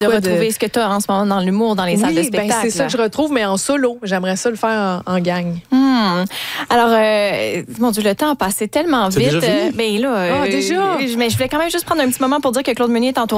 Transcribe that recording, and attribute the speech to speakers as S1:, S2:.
S1: de retrouver ce que tu as en ce moment dans l'humour, dans les salles de spectacle.
S2: C'est ça que je retrouve, mais en solo. J'aimerais ça le faire en gang.
S1: Alors, mon Dieu, le temps a passé tellement vite.
S3: Déjà fini?
S1: Déjà? Mais je voulais quand même juste prendre un petit moment pour dire que Claude Meunier est en tournée